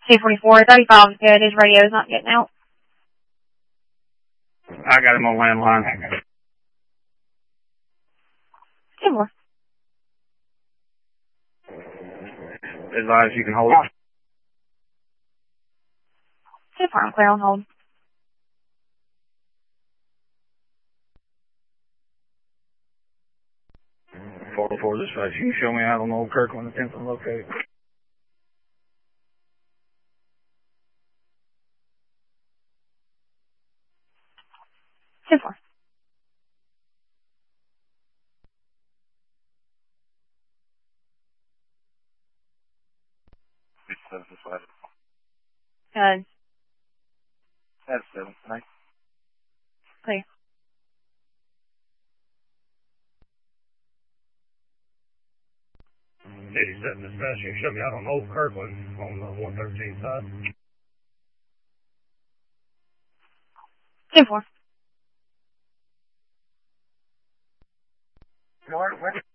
244, 35 is good. His radio's not getting out. I got him on landline. 2-4. Advise you can hold it. 2-4, I'm clear on hold. 404 dispatch. You can show me out on Old Kirkland, the 10th and locate. 2-4. Good. That's 7 tonight. Clear. He's at dispatch. You can show me out on Old Kirkland on the 113 side. 2-4. Where